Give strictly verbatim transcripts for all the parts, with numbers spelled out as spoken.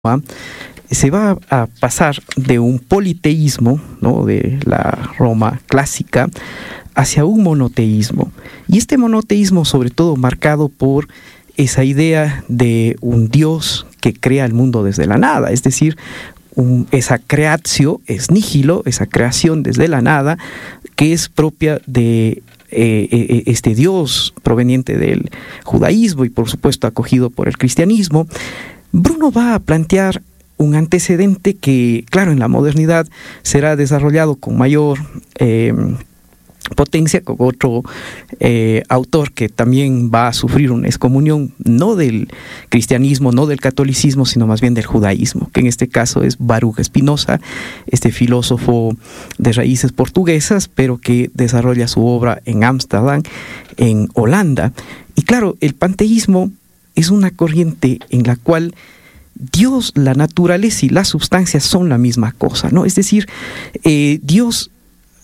se va a pasar de un politeísmo, ¿no?, de la Roma clásica hacia un monoteísmo. Y este monoteísmo, sobre todo marcado por esa idea de un Dios que crea el mundo desde la nada, es decir, un, esa creatio es nihilo, esa creación desde la nada, que es propia de eh, eh, este Dios proveniente del judaísmo y por supuesto acogido por el cristianismo. Bruno va a plantear un antecedente que, claro, en la modernidad será desarrollado con mayor eh, potencia, con otro eh, autor que también va a sufrir una excomunión, no del cristianismo, no del catolicismo, sino más bien del judaísmo, que en este caso es Baruch Spinoza, este filósofo de raíces portuguesas, pero que desarrolla su obra en Ámsterdam, en Holanda. Y claro, el panteísmo es una corriente en la cual Dios, la naturaleza y la sustancia son la misma cosa, ¿no? Es decir, eh, Dios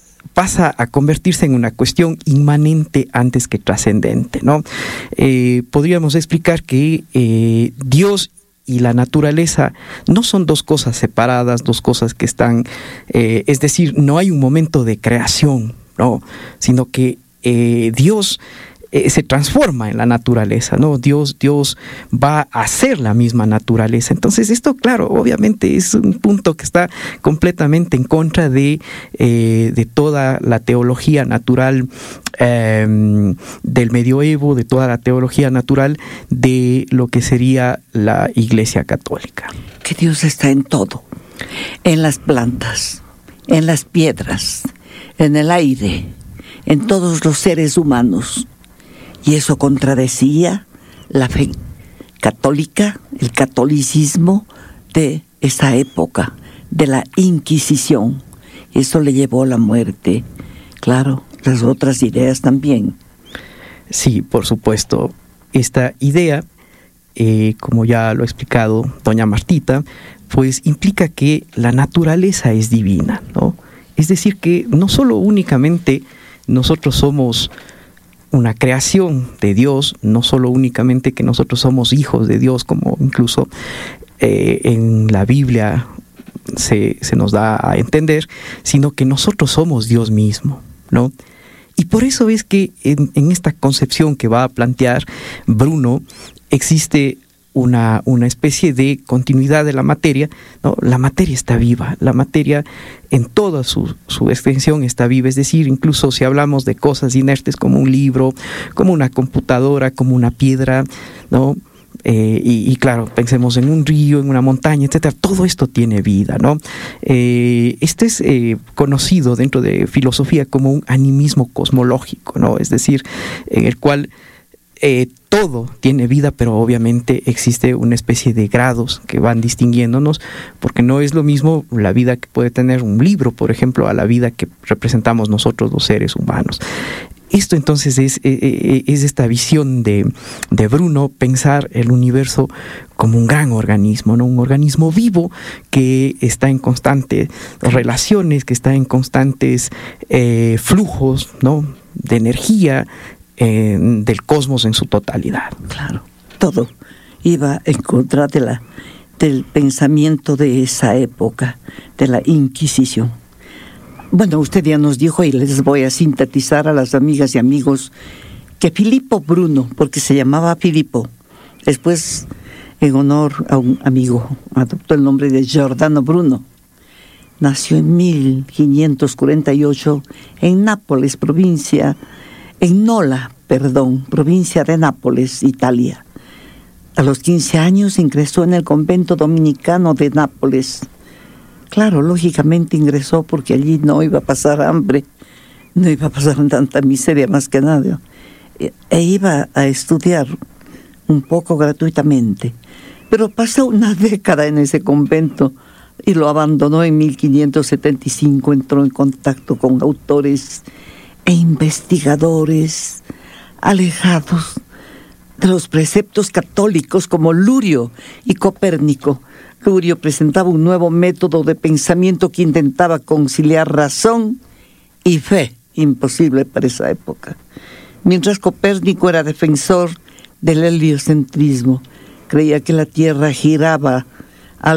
pasa a convertirse en una cuestión inmanente antes que trascendente, ¿no? Eh, podríamos explicar que eh, Dios y la naturaleza no son dos cosas separadas, dos cosas que están, eh, es decir, no hay un momento de creación, ¿no?, sino que eh, Dios Eh, se transforma en la naturaleza, ¿no? Dios, Dios va a ser la misma naturaleza. Entonces esto, claro, obviamente es un punto que está completamente en contra de, eh, de toda la teología natural eh, del medioevo, de toda la teología natural de lo que sería la Iglesia Católica. Que Dios está en todo, en las plantas, en las piedras, en el aire, en todos los seres humanos. Y eso contradecía la fe católica, el catolicismo de esa época, de la Inquisición. Eso le llevó a la muerte. Claro, las otras ideas también. Sí, por supuesto. Esta idea, eh, como ya lo ha explicado doña Martita, pues implica que la naturaleza es divina, ¿no? Es decir, que no solo únicamente nosotros somos una creación de Dios, no solo únicamente que nosotros somos hijos de Dios, como incluso eh, en la Biblia se, se nos da a entender, sino que nosotros somos Dios mismo, ¿no? Y por eso es que en, en esta concepción que va a plantear Bruno existe una, una especie de continuidad de la materia, ¿no? La materia está viva, la materia en toda su, su extensión está viva, es decir, incluso si hablamos de cosas inertes como un libro, como una computadora, como una piedra, ¿no? Eh, y, y claro, pensemos en un río, en una montaña, etcétera, todo esto tiene vida, ¿no? Eh, este es eh, conocido dentro de filosofía como un animismo cosmológico, ¿no? Es decir, en el cual Eh, todo tiene vida, pero obviamente existe una especie de grados que van distinguiéndonos, porque no es lo mismo la vida que puede tener un libro, por ejemplo, a la vida que representamos nosotros los seres humanos. Esto entonces es, es, es esta visión de, de Bruno, pensar el universo como un gran organismo, ¿no? Un organismo vivo que está en constantes relaciones, que está en constantes eh, flujos, ¿no?, de energía, Eh, del cosmos en su totalidad. Claro, todo iba en contra de la, del pensamiento de esa época, de la Inquisición. Bueno, usted ya nos dijo, y les voy a sintetizar a las amigas y amigos, que Filippo Bruno, porque se llamaba Filippo, después, en honor a un amigo, adoptó el nombre de Giordano Bruno. Nació en mil quinientos cuarenta y ocho en Nápoles, provincia En Nola, perdón, provincia de Nápoles, Italia. A los quince años ingresó en el convento dominicano de Nápoles. Claro, lógicamente ingresó porque allí no iba a pasar hambre, no iba a pasar tanta miseria más que nada. E iba a estudiar un poco gratuitamente. Pero pasó una década en ese convento y lo abandonó en mil quinientos setenta y cinco. Entró en contacto con autores e investigadores alejados de los preceptos católicos como Lurio y Copérnico. Lurio presentaba un nuevo método de pensamiento que intentaba conciliar razón y fe, imposible para esa época. Mientras Copérnico era defensor del heliocentrismo, creía que la Tierra giraba